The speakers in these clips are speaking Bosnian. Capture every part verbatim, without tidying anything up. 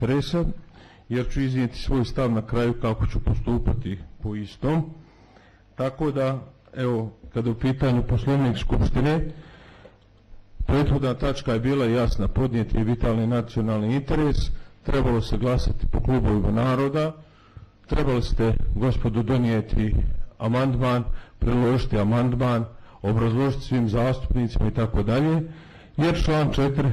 interesa, jer ću iznijeti svoj stav na kraju kako ću postupati po istom. Tako da, evo, kada u pitanju Poslovnik Skupštine, prethodna tačka je bila jasna, podnijeti je vitalni nacionalni interes, trebalo se glasati po klubovima naroda, trebali ste, gospodu, donijeti amandman, priložiti amandman, obrazložiti svim zastupnicima i tako dalje, jer član četiri,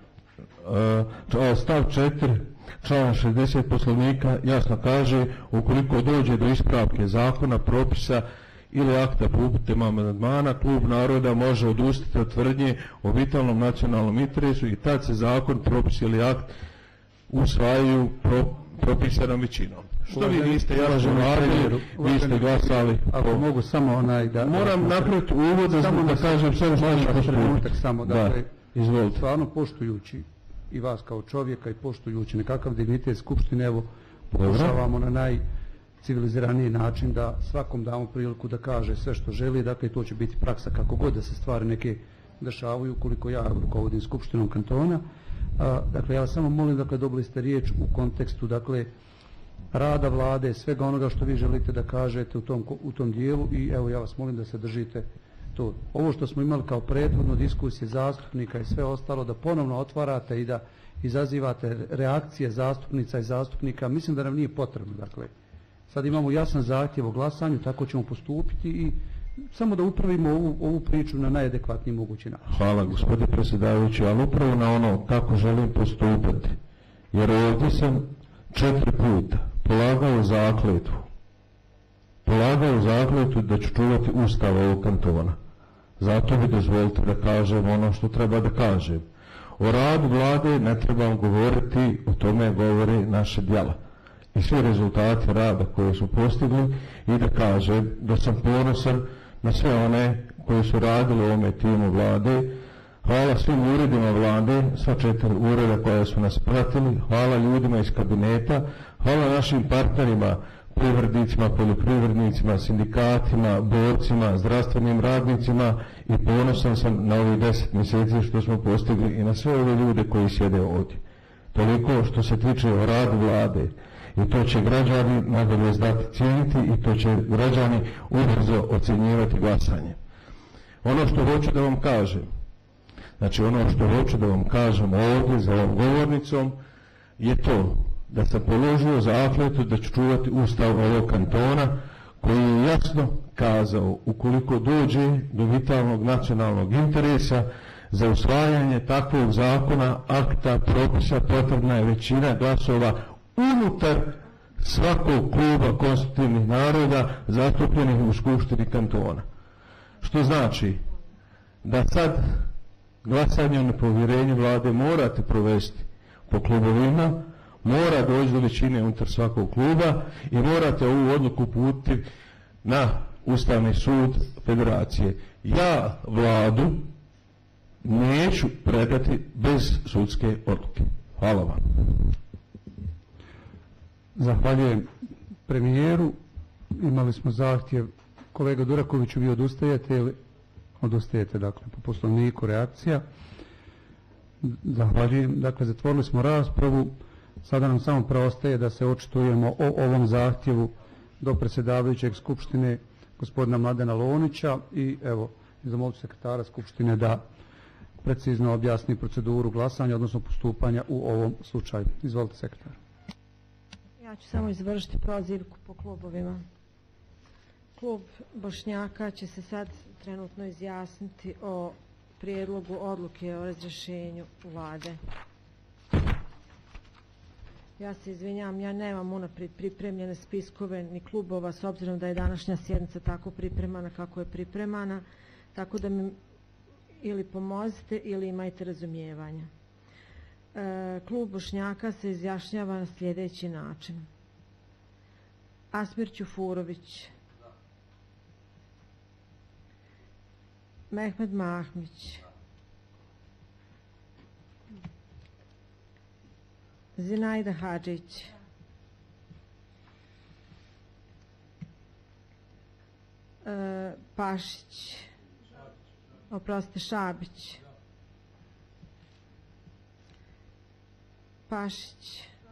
stav četiri, član šezdeset Poslovnika jasno kaže, ukoliko dođe do ispravke zakona, propisa ili akta po uputima amandmana, klub naroda može odustati od tvrdnje o vitalnom nacionalnom interesu i tad se zakon, propis ili akt usvajaju pro, propisanom većinom. Što vi niste jasno radili, vi ste glasali. Ako mogu samo onaj da... Moram napraviti uvod da, da kažem sve što samo, dakle, izvolite. Stvarno poštujući i vas kao čovjeka i poštujući nekakav dignitet Skupštine, evo, pokušavamo na najciviliziraniji način da svakom damo priliku da kaže sve što želi, dakle to će biti praksa kako god da se stvari neke dešavaju, koliko ja rukovodim Skupštinom kantona. A, dakle, ja samo molim, dakle, dobili ste riječ u kontekstu, dakle, rada vlade, svega onoga što vi želite da kažete u tom, u tom dijelu i evo ja vas molim da se držite to. Ovo što smo imali kao prethodno diskusije zastupnika i sve ostalo, da ponovno otvarate i da izazivate reakcije zastupnica i zastupnika, mislim da nam nije potrebno. Dakle, sad imamo jasan zahtjev o glasanju, tako ćemo postupiti i samo da upravimo ovu, ovu priču na najadekvatniji mogući način. Hvala, gospodine predsjedavajući, ali upravo na ono kako želim postupati. Jer ovdje sam četiri puta polagao zakletvu. Polagao zakletvu da ću čuvati ustav ovog kantona. Zato mi dozvolite da kažem ono što treba da kažem. O radu vlade ne trebam govoriti, o tome govore naše djela. I svi rezultati rada koje su postigli i da kažem da sam ponosan na sve one koji su radili u ovome timu vlade. Hvala svim uredima vlade, sva četiri ureda koja su nas pratili, hvala ljudima iz kabineta, hvala našim partnerima, privrednicima, poljoprivrednicima, sindikatima, borcima, zdravstvenim radnicima i ponosan sam na ovih deset mjeseci što smo postigli i na sve ove ljude koji sjede ovdje. Toliko što se tiče o radu vlade i to će građani nadalje znati cijeniti i to će građani ubrzo ocjenjivati glasanje. Ono što hoću da vam kažem, znači ono što hoću da vam kažem ovdje za ovom govornicom je to da sam položio zakletvu da ću čuvati ustav ovog kantona koji je jasno kazao ukoliko dođe do vitalnog nacionalnog interesa za usvajanje takvog zakona, akta, propisa, potrebna je većina glasova unutar svakog kluba konstitutivnih naroda zastupljenih u Skupštini kantona. Što znači da sad glasanje o nepovjerenju vlade morate provesti po klubovima, mora doći do većine unutar svakog kluba i morate ovu odluku uputiti na Ustavni sud Federacije. Ja vladu neću predati bez sudske odluke. Hvala vam. Zahvaljujem premijeru. Imali smo zahtjev. Kolega Durakoviću, vi odustajete ili odustajete, dakle, po Poslovniku reakcija. Zahvaljujem. Dakle, zatvorili smo raspravu. Sada nam samo preostaje da se očitujemo o ovom zahtjevu do predsjedavajućeg Skupštine gospodina Mladena Lonića i evo, zamolit sekretara Skupštine da precizno objasni proceduru glasanja, odnosno postupanja u ovom slučaju. Izvolite, sekretar. Ja ću samo izvršiti prozivku po klubovima. Klub Bošnjaka će se sad trenutno izjasniti o prijedlogu odluke o razrješenju vlade. Ja se izvinjam, ja nemam unaprijed pripremljene spiskove ni klubova, s obzirom da je današnja sjednica tako pripremana kako je pripremana, tako da mi ili pomozite ili imajte razumijevanja. E, klub Bošnjaka se izjašnjava na sljedeći način. Asmir Ćufurović, Mehmed Mahmić, Zinajda Hadžić, e, Pašić, oprostite, Šabić, Pašić,